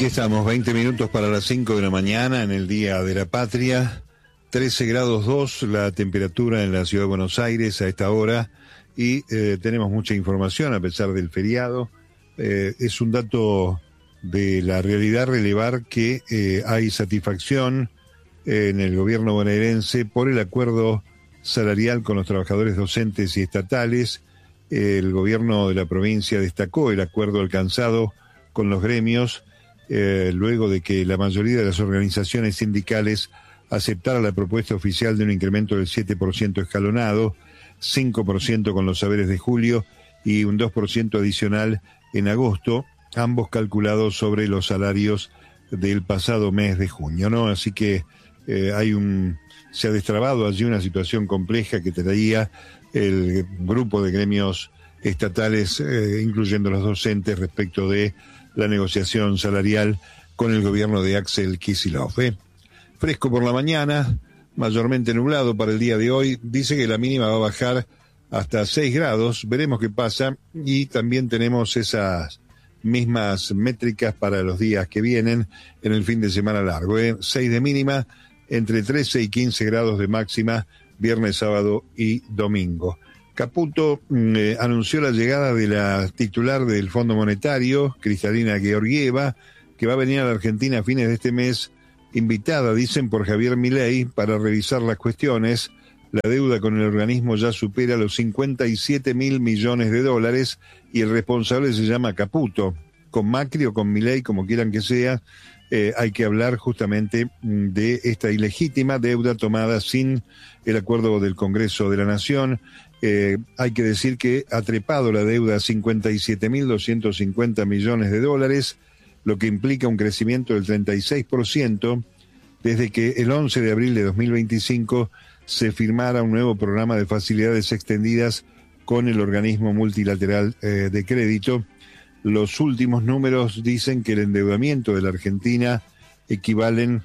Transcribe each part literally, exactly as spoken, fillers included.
Aquí estamos, veinte minutos para las cinco de la mañana en el Día de la Patria, trece grados dos la temperatura en la Ciudad de Buenos Aires a esta hora y eh, tenemos mucha información a pesar del feriado. Eh, es un dato de la realidad relevar que eh, hay satisfacción eh, en el gobierno bonaerense por el acuerdo salarial con los trabajadores docentes y estatales. Eh, el gobierno de la provincia destacó el acuerdo alcanzado con los gremios, Eh, luego de que la mayoría de las organizaciones sindicales aceptara la propuesta oficial de un incremento del siete por ciento escalonado, cinco por ciento con los saberes de julio y un dos por ciento adicional en agosto, ambos calculados sobre los salarios del pasado mes de junio, ¿no? Así que eh, hay un se ha destrabado allí una situación compleja que traía el grupo de gremios estatales, eh, incluyendo los docentes, respecto de la negociación salarial con el gobierno de Axel Kicillof. ¿eh? Fresco por la mañana, mayormente nublado para el día de hoy. Dice que la mínima va a bajar hasta seis grados. Veremos qué pasa. Y también tenemos esas mismas métricas para los días que vienen en el fin de semana largo. ¿eh? seis de mínima, entre trece y quince grados de máxima, viernes, sábado y domingo. Caputo eh, anunció la llegada de la titular del Fondo Monetario, Kristalina Georgieva, que va a venir a la Argentina a fines de este mes, invitada, dicen, por Javier Milei, para revisar las cuestiones. La deuda con el organismo ya supera los cincuenta y siete mil millones de dólares y el responsable se llama Caputo. Con Macri o con Milei, como quieran que sea, eh, hay que hablar justamente de esta ilegítima deuda tomada sin el acuerdo del Congreso de la Nación. Eh, hay que decir que ha trepado la deuda a cincuenta y siete mil doscientos cincuenta millones de dólares, lo que implica un crecimiento del treinta y seis por ciento desde que el once de abril de dos mil veinticinco se firmara un nuevo programa de facilidades extendidas con el organismo multilateral eh, de crédito. Los últimos números dicen que el endeudamiento de la Argentina equivalen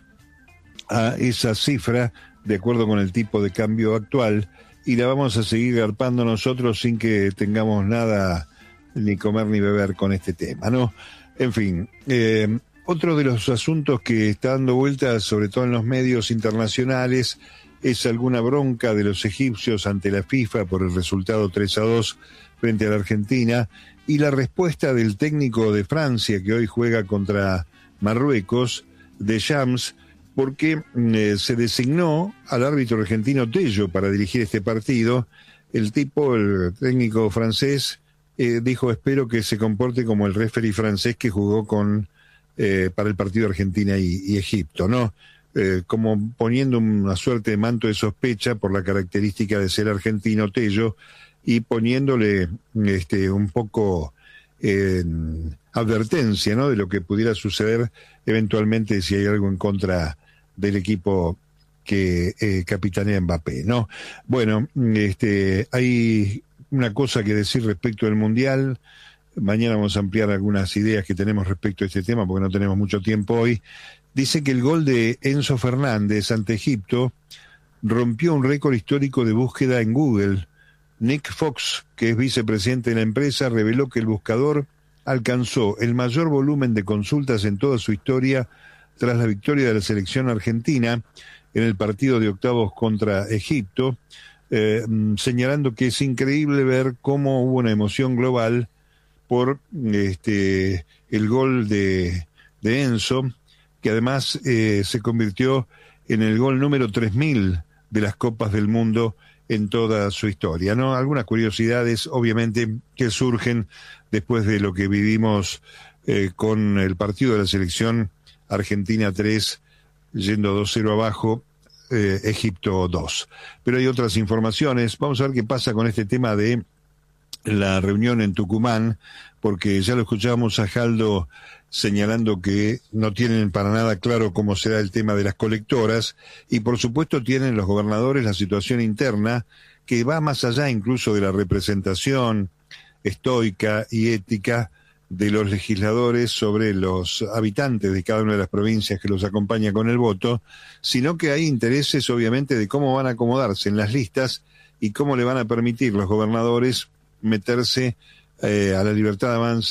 a esa cifra de acuerdo con el tipo de cambio actual, y la vamos a seguir garpando nosotros sin que tengamos nada, ni comer ni beber con este tema, ¿no? En fin, eh, otro de los asuntos que está dando vueltas, sobre todo en los medios internacionales, es alguna bronca de los egipcios ante la FIFA por el resultado tres a dos frente a la Argentina, y la respuesta del técnico de Francia, que hoy juega contra Marruecos, Deschamps, porque eh, se designó al árbitro argentino Tello para dirigir este partido. El tipo, el técnico francés, eh, dijo: espero que se comporte como el referee francés que jugó con eh, para el partido Argentina y, y Egipto, ¿no? Eh, como poniendo una suerte de manto de sospecha por la característica de ser argentino Tello, y poniéndole este un poco eh, advertencia, ¿no?, de lo que pudiera suceder eventualmente si hay algo en contra del equipo que eh, capitanea Mbappé, ¿no? Bueno, este, hay una cosa que decir respecto del Mundial. Mañana vamos a ampliar algunas ideas que tenemos respecto a este tema porque no tenemos mucho tiempo hoy. Dice que el gol de Enzo Fernández ante Egipto rompió un récord histórico de búsqueda en Google. Nick Fox, que es vicepresidente de la empresa, reveló que el buscador alcanzó el mayor volumen de consultas en toda su historia tras la victoria de la selección argentina en el partido de octavos contra Egipto, eh, señalando que es increíble ver cómo hubo una emoción global por este el gol de, de Enzo, que además eh, se convirtió en el gol número tres mil de las Copas del Mundo en toda su historia, ¿no? Algunas curiosidades, obviamente, que surgen después de lo que vivimos eh, con el partido de la selección Argentina tres, yendo dos cero abajo, eh, Egipto dos. Pero hay otras informaciones. Vamos a ver qué pasa con este tema de la reunión en Tucumán, porque ya lo escuchábamos a Jaldo señalando que no tienen para nada claro cómo será el tema de las colectoras, y por supuesto tienen los gobernadores la situación interna que va más allá incluso de la representación estoica y ética de los legisladores sobre los habitantes de cada una de las provincias que los acompaña con el voto, sino que hay intereses obviamente de cómo van a acomodarse en las listas y cómo le van a permitir los gobernadores meterse eh, a la Libertad Avanza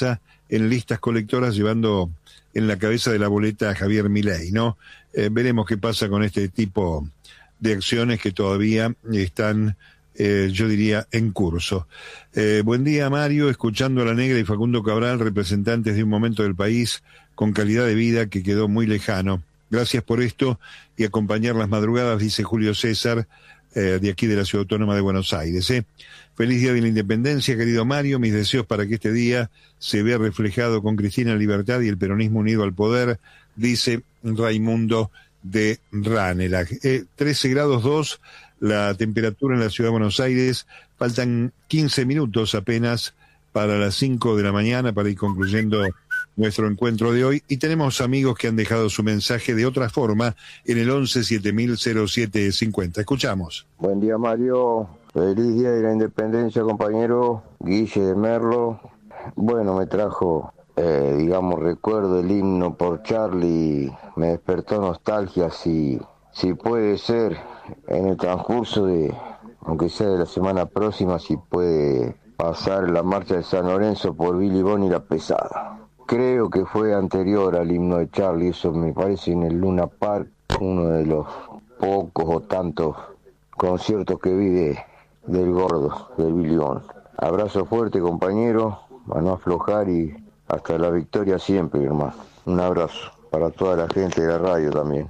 en listas colectoras llevando en la cabeza de la boleta a Javier Milei, ¿no? Eh, veremos qué pasa con este tipo de acciones que todavía están, eh, yo diría, en curso. Eh, buen día, Mario, escuchando a La Negra y Facundo Cabral, representantes de un momento del país con calidad de vida que quedó muy lejano. Gracias por esto y acompañar las madrugadas, dice Julio César, eh, de aquí de la Ciudad Autónoma de Buenos Aires. ¿eh? Feliz Día de la Independencia, querido Mario. Mis deseos para que este día se vea reflejado con Cristina Libertad y el peronismo unido al poder, dice Raimundo de Ranelagh. Eh, trece grados dos, la temperatura en la Ciudad de Buenos Aires. Faltan quince minutos apenas para las cinco de la mañana para ir concluyendo nuestro encuentro de hoy, y tenemos amigos que han dejado su mensaje de otra forma en el once siete mil cero siete cincuenta. Escuchamos. Buen día, Mario. Feliz Día de la Independencia, compañero. Guille de Merlo. Bueno, me trajo, eh, digamos, recuerdo el himno por Charlie. Me despertó nostalgia. Si, si puede ser en el transcurso de, aunque sea de la semana próxima, si puede pasar la marcha de San Lorenzo por Billy Boni y La Pesada. Creo que fue anterior al himno de Charlie, eso me parece en el Luna Park, uno de los pocos o tantos conciertos que vi de, del gordo, del Billy Boni. Abrazo fuerte, compañero, a no aflojar y hasta la victoria siempre, hermano. Un abrazo para toda la gente de la radio también.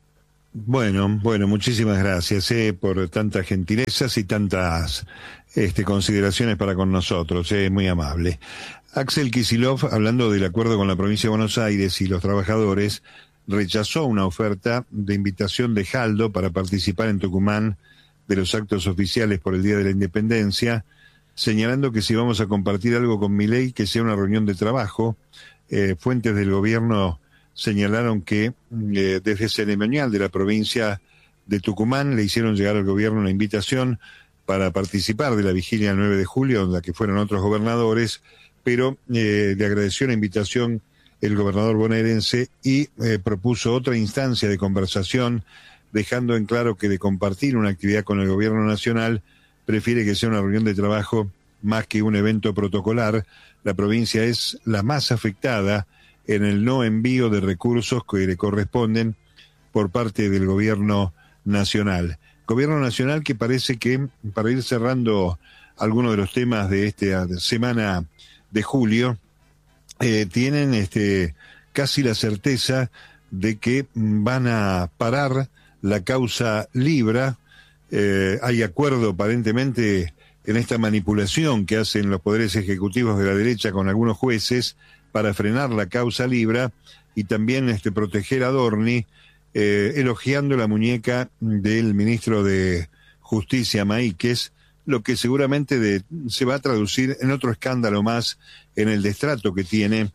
Bueno, bueno, muchísimas gracias eh, por tantas gentilezas y tantas este, consideraciones para con nosotros, es eh, muy amable. Axel Kicillof, hablando del acuerdo con la provincia de Buenos Aires y los trabajadores, rechazó una oferta de invitación de Jaldo para participar en Tucumán de los actos oficiales por el Día de la Independencia, señalando que si vamos a compartir algo con Milei, que sea una reunión de trabajo. Eh, fuentes del gobierno señalaron que eh, desde el ceremonial de la provincia de Tucumán le hicieron llegar al gobierno una invitación para participar de la vigilia del nueve de julio, en la que fueron otros gobernadores, pero eh, le agradeció la invitación el gobernador bonaerense y eh, propuso otra instancia de conversación, dejando en claro que de compartir una actividad con el gobierno nacional, prefiere que sea una reunión de trabajo más que un evento protocolar. La provincia es la más afectada en el no envío de recursos que le corresponden por parte del gobierno nacional. Gobierno nacional que parece que, para ir cerrando algunos de los temas de esta semana de julio, eh, tienen este casi la certeza de que van a parar la causa Libra. Eh, hay acuerdo aparentemente en esta manipulación que hacen los poderes ejecutivos de la derecha con algunos jueces para frenar la causa Libra y también este proteger a Adorni, eh, elogiando la muñeca del ministro de Justicia Maíquez, lo que seguramente de, se va a traducir en otro escándalo más en el destrato que tiene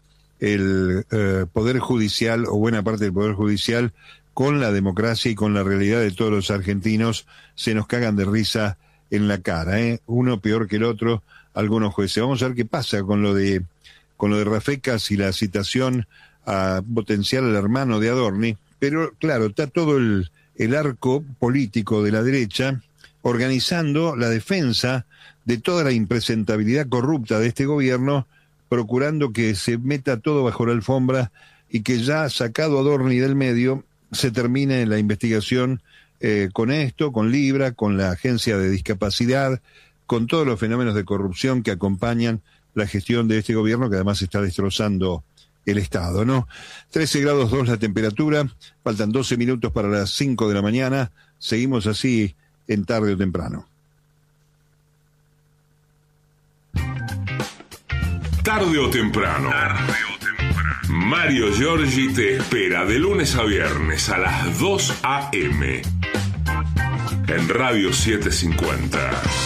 el eh, Poder Judicial, o buena parte del Poder Judicial, con la democracia y con la realidad de todos los argentinos. Se nos cagan de risa en la cara, ¿eh? Uno peor que el otro, algunos jueces. Vamos a ver qué pasa con lo de con lo de Rafecas y la citación a potenciar al hermano de Adorni, pero claro, está todo el, el arco político de la derecha organizando la defensa de toda la impresentabilidad corrupta de este gobierno, procurando que se meta todo bajo la alfombra y que ya sacado Adorni del medio, se termine la investigación eh, con esto, con Libra, con la Agencia de Discapacidad, con todos los fenómenos de corrupción que acompañan la gestión de este gobierno, que además está destrozando el Estado, ¿no? trece grados dos la temperatura, faltan doce minutos para las cinco de la mañana, seguimos así en tarde o temprano. Tarde o temprano. Tarde o temprano. Mario Giorgi te espera de lunes a viernes a las dos a eme en Radio setecientos cincuenta.